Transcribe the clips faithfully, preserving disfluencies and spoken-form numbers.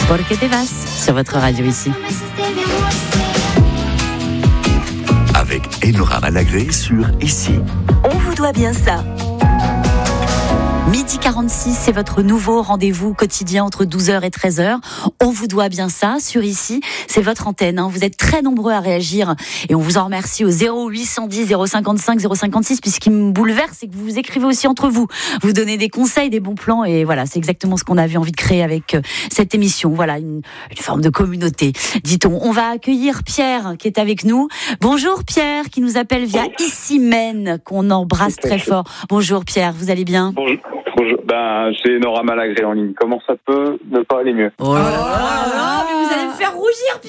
Porque te vas sur votre radio ici. Avec Enora Malagré sur Ici. On vous doit bien ça. midi quarante-six, c'est votre nouveau rendez-vous quotidien entre douze heures et treize heures. On vous doit bien ça sur Ici. C'est votre antenne. Hein. Vous êtes très nombreux à réagir et on vous en remercie au zéro huit cent dix zéro cinquante-cinq zéro cinquante-six. Puis ce qui me bouleverse, c'est que vous vous écrivez aussi entre vous. Vous donnez des conseils, des bons plans et voilà, c'est exactement ce qu'on avait envie de créer avec cette émission. Voilà, une, une forme de communauté, dit-on. On va accueillir Pierre qui est avec nous. Bonjour Pierre, qui nous appelle via Ici Men, qu'on embrasse très fort. Bonjour Pierre, vous allez bien ? Bonjour. Bonjour. Ben, c'est Enora Malagré en ligne. Comment ça peut ne pas aller mieux ? Oh là là, là, là mais vous allez me faire rougir,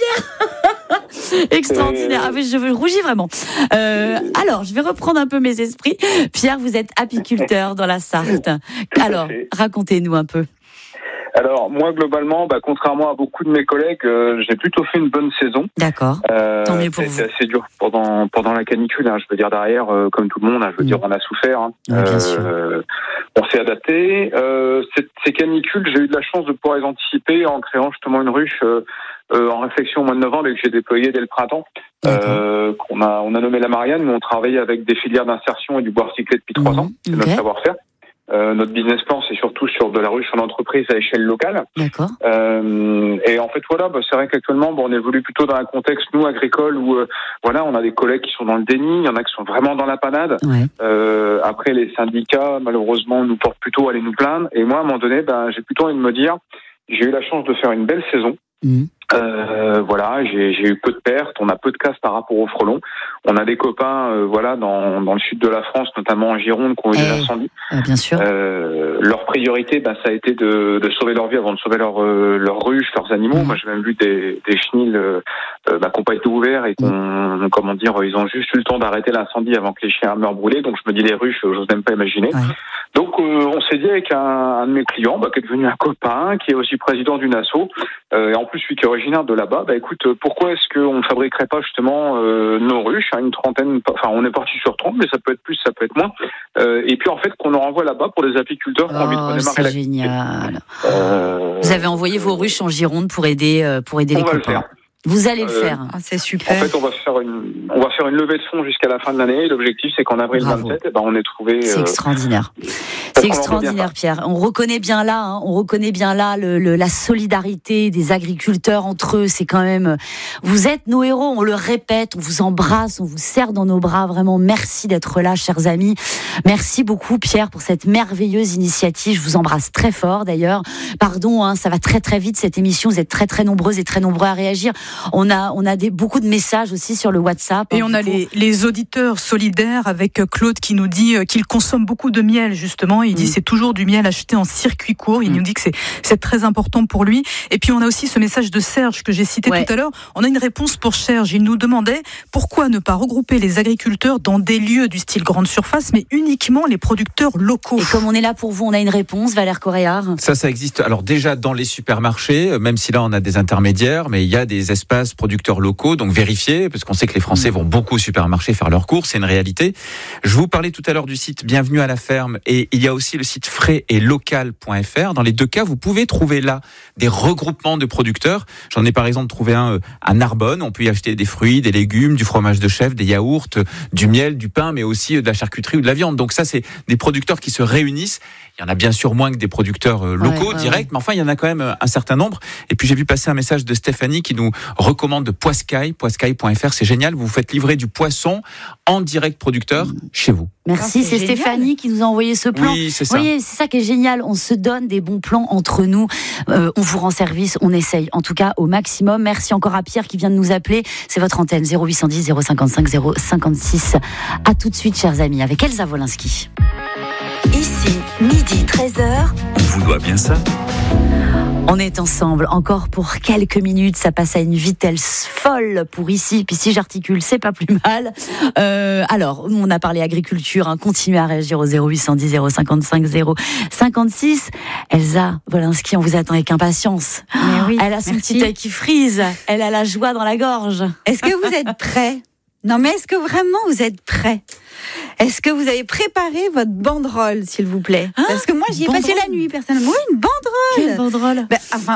Pierre. Extraordinaire. Ah, mais je veux rougir vraiment. Euh, alors, je vais reprendre un peu mes esprits. Pierre, vous êtes apiculteur dans la Sarthe. Alors, racontez-nous un peu. Alors, moi, globalement, bah, contrairement à beaucoup de mes collègues, euh, j'ai plutôt fait une bonne saison. D'accord. Euh, Tant mieux pour vous. C'était assez dur pendant, pendant la canicule, hein, je veux dire, derrière, euh, comme tout le monde, hein, je veux mmh. dire, on a souffert. Hein. Oui, bien euh, sûr. On s'est adapté. Euh, ces, ces canicules, j'ai eu de la chance de pouvoir les anticiper en créant justement une ruche euh, euh, en réflexion au mois de novembre et que j'ai déployée dès le printemps. Euh, qu'on a, on a nommé la Marianne, mais on travaille avec des filières d'insertion et du bois recyclé depuis trois mmh. ans. C'est okay. notre savoir-faire. Euh, notre business plan, c'est surtout sur de la ruche en entreprise à échelle locale. D'accord. Euh, et en fait, voilà, bah, c'est vrai qu'actuellement, bah, on évolue plutôt dans un contexte, nous, agricole, où euh, voilà, on a des collègues qui sont dans le déni, il y en a qui sont vraiment dans la panade. Ouais. Euh, après, les syndicats, malheureusement, nous portent plutôt à aller nous plaindre. Et moi, à un moment donné, bah, j'ai plutôt envie de me dire, j'ai eu la chance de faire une belle saison. Mmh. Euh, voilà, j'ai, j'ai eu peu de pertes, on a peu de casse par rapport au frelon. On a des copains, euh, voilà, dans, dans le sud de la France, notamment en Gironde, qui ont eu des incendies. Euh, bien sûr. Euh, leur priorité, bah, ça a été de, de sauver leur vie avant de sauver leur, euh, leur ruche, leurs animaux. Mmh. Moi, j'ai même vu des, des chenils euh, bah, qui n'ont pas été ouverts et qu'on, mmh. comment dire, ils ont juste eu le temps d'arrêter l'incendie avant que les chiens meurent brûlés. Donc, je me dis les ruches, j'ose même pas imaginer. Ouais. Donc, euh, on s'est dit avec un, un de mes clients, bah, qui est devenu un copain, qui est aussi président d'une asso, euh, et en plus, celui qui est originaire de là-bas, bah écoute, pourquoi est-ce qu'on ne fabriquerait pas justement euh, nos ruches, hein, une trentaine, enfin on est parti sur trente, mais ça peut être plus, ça peut être moins, euh, et puis en fait qu'on en renvoie là-bas pour des apiculteurs qui ont oh, envie de redémarrer c'est génial. Euh... Vous avez envoyé vos ruches en Gironde pour aider, euh, pour aider on les va copains. Le faire. Vous allez le euh, faire, ah, c'est super. En fait, on va faire une, on va faire une levée de fonds jusqu'à la fin de l'année. Et l'objectif, c'est qu'en avril Bravo. vingt-sept, eh ben, on ait trouvé. C'est euh, extraordinaire. C'est extraordinaire, Pierre. On reconnaît bien là, hein, on reconnaît bien là le, le, la solidarité des agriculteurs entre eux. C'est quand même. Vous êtes nos héros. On le répète. On vous embrasse. On vous serre dans nos bras. Vraiment, merci d'être là, chers amis. Merci beaucoup, Pierre, pour cette merveilleuse initiative. Je vous embrasse très fort, d'ailleurs. Pardon, hein, ça va très très vite cette émission. Vous êtes très très nombreuses et très nombreux à réagir. On a on a des, beaucoup de messages aussi sur le WhatsApp. Et hein, on a les, les auditeurs solidaires avec Claude qui nous dit qu'il consomme beaucoup de miel, justement. Il mmh. dit c'est toujours du miel acheté en circuit court. Il mmh. nous dit que c'est, c'est très important pour lui. Et puis on a aussi ce message de Serge que j'ai cité ouais. tout à l'heure. On a une réponse pour Serge. Il nous demandait pourquoi ne pas regrouper les agriculteurs dans des lieux du style grande surface, mais uniquement les producteurs locaux. Et comme on est là pour vous, on a une réponse, Valère Coréard. Ça, ça existe. Alors déjà dans les supermarchés, même si là on a des intermédiaires, mais il y a des espaces producteurs locaux, donc vérifiez, parce qu'on sait que les Français vont beaucoup au supermarché faire leurs courses, c'est une réalité. Je vous parlais tout à l'heure du site Bienvenue à la ferme, et il y a aussi le site frais et local point f r. Dans les deux cas, vous pouvez trouver là des regroupements de producteurs. J'en ai par exemple trouvé un à Narbonne, on peut y acheter des fruits, des légumes, du fromage de chèvre, des yaourts, du miel, du pain, mais aussi de la charcuterie ou de la viande. Donc ça, c'est des producteurs qui se réunissent. Il y en a bien sûr moins que des producteurs locaux, ouais, ouais, directs, ouais. mais enfin, il y en a quand même un certain nombre. Et puis, j'ai vu passer un message de Stéphanie qui nous recommande de Poiscaille, poiscaille point f r. C'est génial, vous vous faites livrer du poisson en direct producteur mmh. chez vous. Merci, ah, c'est, c'est Stéphanie qui nous a envoyé ce plan. Oui, c'est ça. Vous voyez, c'est ça qui est génial. On se donne des bons plans entre nous. Euh, on vous rend service, on essaye. En tout cas, au maximum. Merci encore à Pierre qui vient de nous appeler. C'est votre antenne zéro huit cent dix zéro cinquante-cinq zéro cinquante-six. À tout de suite, chers amis, avec Elsa Wolinski. Ici, midi treize heures. On vous doit bien ça. On est ensemble encore pour quelques minutes. Ça passe à une vitesse folle pour ici. Puis si j'articule, c'est pas plus mal. Euh, alors, on a parlé agriculture. Hein. Continuez à réagir au zéro huit cent dix zéro cinquante-cinq zéro cinquante-six. Elsa Wolinski, on vous attend avec impatience. Mais oui, elle a son merci. petit œil qui frise. Elle a la joie dans la gorge. Est-ce que vous êtes prêts ? Non, mais est-ce que vraiment vous êtes prêts ? Est-ce que vous avez préparé votre banderole, s'il vous plaît ? Hein ? Parce que moi, j'y ai banderole. passé la nuit, personnellement. Oui, une banderole. Quelle banderole ? Ben, enfin,